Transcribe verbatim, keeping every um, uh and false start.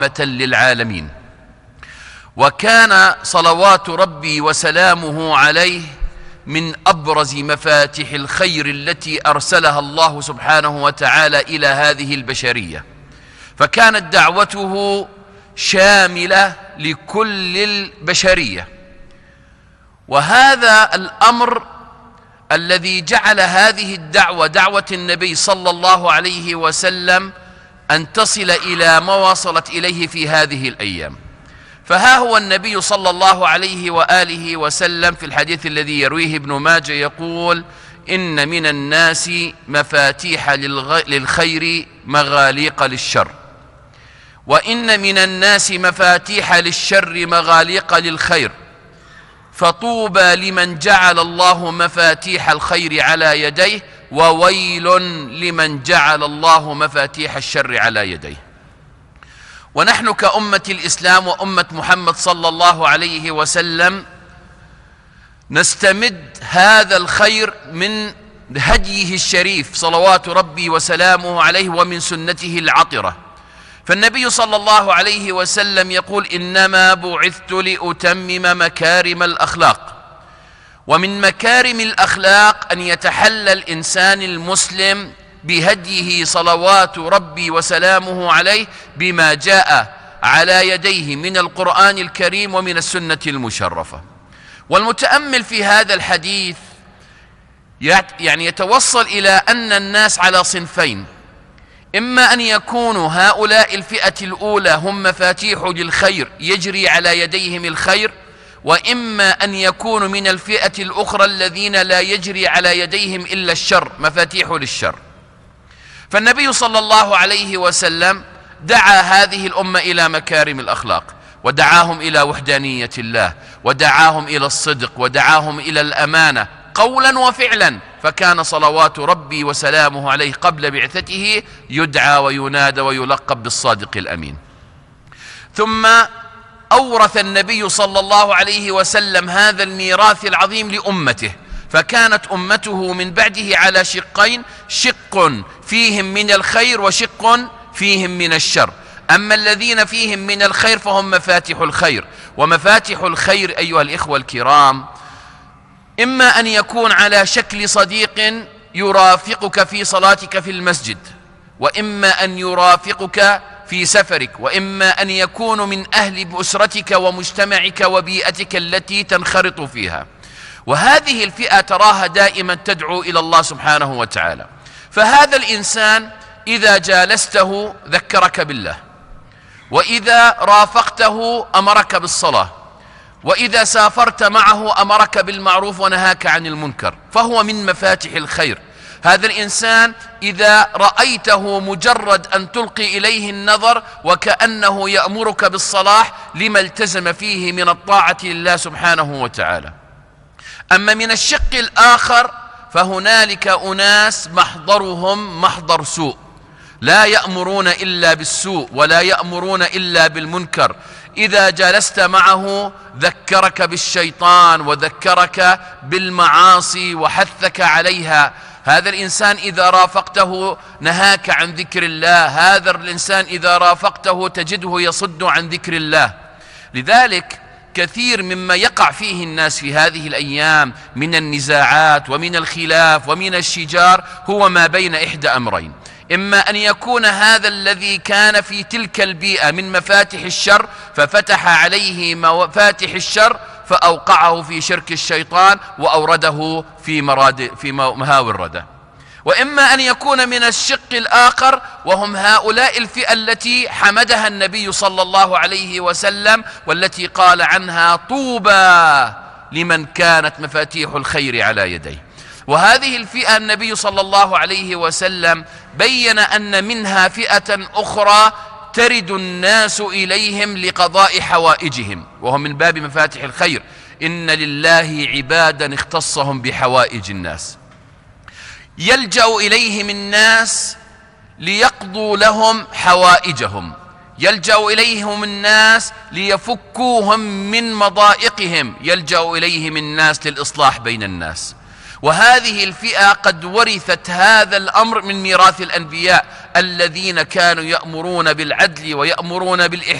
للعالمين. وكان صلوات ربي وسلامه عليه من أبرز مفاتح الخير التي أرسلها الله سبحانه وتعالى إلى هذه البشرية، فكانت دعوته شاملة لكل البشرية. وهذا الأمر الذي جعل هذه الدعوة دعوة النبي صلى الله عليه وسلم أن تصل إلى ما وصلت إليه في هذه الأيام. فها هو النبي صلى الله عليه وآله وسلم في الحديث الذي يرويه ابن ماجه يقول: إن من الناس مفاتيح للخير مغاليق للشر، وإن من الناس مفاتيح للشر مغاليق للخير، فطوبى لمن جعل الله مفاتيح الخير على يديه، وويل لمن جعل الله مفاتيح الشر على يديه. ونحن كأمة الإسلام وأمة محمد صلى الله عليه وسلم نستمد هذا الخير من هديه الشريف صلوات ربي وسلامه عليه ومن سنته العطرة. فالنبي صلى الله عليه وسلم يقول: إنما بعثت لأتمم مكارم الأخلاق. ومن مكارم الأخلاق أن يتحلى الإنسان المسلم بهديه صلوات ربي وسلامه عليه بما جاء على يديه من القرآن الكريم ومن السنة المشرفة. والمتأمل في هذا الحديث يعني يتوصل إلى أن الناس على صنفين: إما أن يكونوا هؤلاء الفئة الأولى هم مفاتيح للخير يجري على يديهم الخير، وإما أن يكونوا من الفئة الأخرى الذين لا يجري على يديهم إلا الشر، مفاتيح للشر. فالنبي صلى الله عليه وسلم دعا هذه الأمة إلى مكارم الأخلاق، ودعاهم إلى وحدانية الله، ودعاهم إلى الصدق، ودعاهم إلى الأمانة قولا وفعلا. فكان صلوات ربي وسلامه عليه قبل بعثته يدعى وينادى ويلقب بالصادق الأمين. ثم أورث النبي صلى الله عليه وسلم هذا الميراث العظيم لأمته، فكانت أمته من بعده على شقين: شق فيهم من الخير وشق فيهم من الشر. أما الذين فيهم من الخير فهم مفاتح الخير. ومفاتح الخير أيها الإخوة الكرام إما أن يكون على شكل صديق يرافقك في صلاتك في المسجد، وإما أن يرافقك في سفرك، وإما أن يكون من أهل أسرتك ومجتمعك وبيئتك التي تنخرط فيها. وهذه الفئة تراها دائما تدعو إلى الله سبحانه وتعالى. فهذا الإنسان إذا جالسته ذكرك بالله، وإذا رافقته أمرك بالصلاة، وإذا سافرت معه أمرك بالمعروف ونهاك عن المنكر، فهو من مفاتح الخير. هذا الإنسان إذا رأيته مجرد أن تلقي إليه النظر وكأنه يأمرك بالصلاح لما التزم فيه من الطاعة لله سبحانه وتعالى. أما من الشق الآخر فهنالك أناس محضرهم محضر سوء، لا يأمرون إلا بالسوء ولا يأمرون إلا بالمنكر. إذا جلست معه ذكرك بالشيطان وذكرك بالمعاصي وحثك عليها. هذا الإنسان إذا رافقته نهاك عن ذكر الله، هذا الإنسان إذا رافقته تجده يصد عن ذكر الله. لذلك كثير مما يقع فيه الناس في هذه الأيام من النزاعات ومن الخلاف ومن الشجار هو ما بين إحدى أمرين: إما أن يكون هذا الذي كان في تلك البيئة من مفاتح الشر ففتح عليه مفاتح الشر فأوقعه في شرك الشيطان وأورده في مراد في مهاوي الردى، وإما أن يكون من الشق الآخر وهم هؤلاء الفئة التي حمدها النبي صلى الله عليه وسلم والتي قال عنها: طوبى لمن كانت مفاتيح الخير على يديه. وهذه الفئة النبي صلى الله عليه وسلم بين أن منها فئة أخرى ترد الناس إليهم لقضاء حوائجهم، وهم من باب مفاتح الخير. إن لله عبادا اختصهم بحوائج الناس، يلجأ إليهم الناس ليقضوا لهم حوائجهم، يلجأ إليهم الناس ليفكوهم من مضائقهم، يلجأ إليهم الناس للإصلاح بين الناس. وهذه الفئة قد ورثت هذا الأمر من ميراث الأنبياء الذين كانوا يأمرون بالعدل ويأمرون بالإحسان